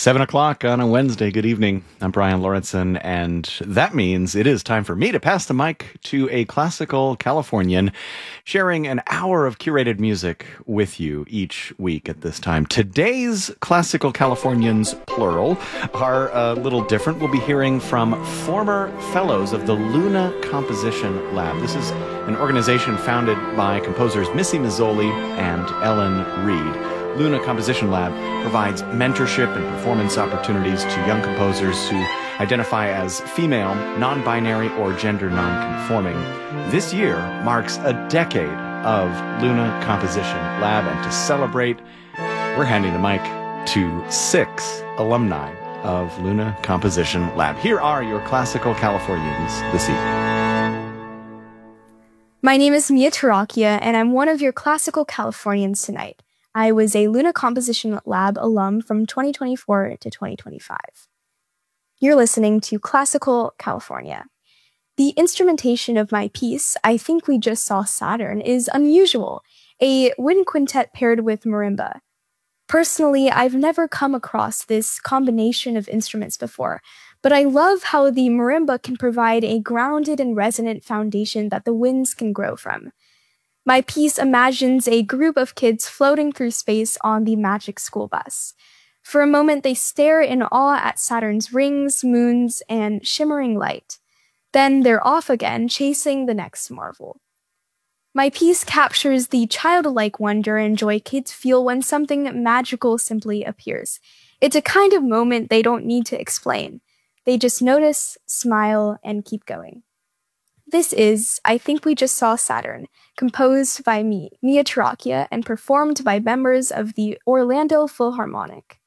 7 o'clock on a Wednesday. Good evening. I'm Brian Lauritsen, and that means it is time for me to pass the mic to a classical Californian sharing an hour of curated music with you each week at this time. Today's classical Californians, plural, are a little different. We'll be hearing from former fellows of the Luna Composition Lab. This is an organization founded by composers Missy Mazzoli and Ellen Reed. Luna Composition Lab provides mentorship and performance opportunities to young composers who identify as female, non-binary, or gender non-conforming. This year marks a decade of Luna Composition Lab, and to celebrate, we're handing the mic to 6 alumni of Luna Composition Lab. Here are your classical Californians this evening. My name is Mia Tarakia, and I'm one of your classical Californians tonight. I was a Luna Composition Lab alum from 2024 to 2025. You're listening to Classical California. The instrumentation of my piece, I Think We Just Saw Saturn, is unusual, a wind quintet paired with marimba. Personally, I've never come across this combination of instruments before, but I love how the marimba can provide a grounded and resonant foundation that the winds can grow from. My piece imagines a group of kids floating through space on the Magic School Bus. For a moment, they stare in awe at Saturn's rings, moons, and shimmering light. Then they're off again, chasing the next marvel. My piece captures the childlike wonder and joy kids feel when something magical simply appears. It's a kind of moment they don't need to explain. They just notice, smile, and keep going. This is I Think We Just Saw Saturn, composed by me, Mia Tarakia, and performed by members of the Orlando Philharmonic.